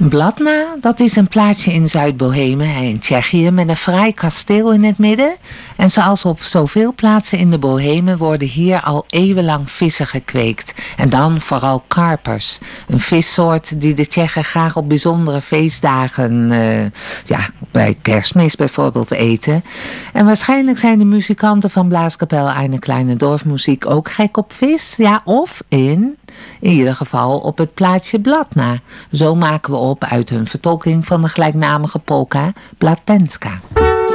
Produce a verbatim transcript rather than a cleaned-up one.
Blatna, dat is een plaatsje in Zuid-Bohemen, in Tsjechië, met een fraai kasteel in het midden. En zoals op zoveel plaatsen in de Bohemen worden hier al eeuwenlang vissen gekweekt. En dan vooral karpers. Een vissoort die de Tsjechen graag op bijzondere feestdagen, uh, ja, bij Kerstmis bijvoorbeeld, eten. En waarschijnlijk zijn de muzikanten van Blaaskapel Eine Kleine Dorfmuziek ook gek op vis. Ja, of in... In ieder geval op het plaatsje Blatna. Zo maken we op uit hun vertolking van de gelijknamige polka Blatenska.